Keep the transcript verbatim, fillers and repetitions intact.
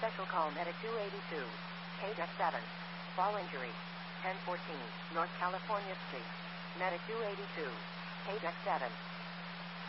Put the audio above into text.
Special call Medic two eighty-two. K seven. Fall injury. ten fourteen North California Street. Medic two eighty-two. K seven.